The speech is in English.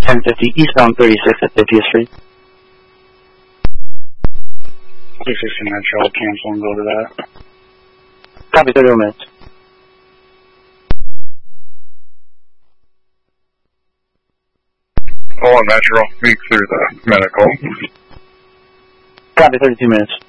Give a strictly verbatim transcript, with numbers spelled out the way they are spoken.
ten fifty, eastbound thirty-six at fiftieth Street. two sixty Metro, I'll cancel and go to that. Copy, thirty minutes. Oh, Metro, week through the medical. Copy, thirty-two minutes.